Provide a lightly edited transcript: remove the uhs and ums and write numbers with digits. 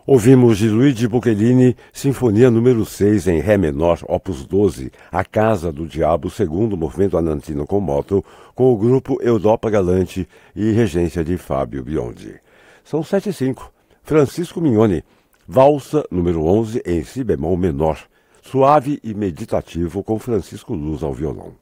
Ouvimos de Luigi Boccherini, Sinfonia número 6 em Ré menor, opus 12, A Casa do Diabo, segundo movimento Anantino com moto, com o grupo Europa Galante e regência de Fábio Biondi. São 7h05. Francisco Mignoni, Valsa número 11 em Si bemol menor, suave e meditativo com Francisco Luz ao violão.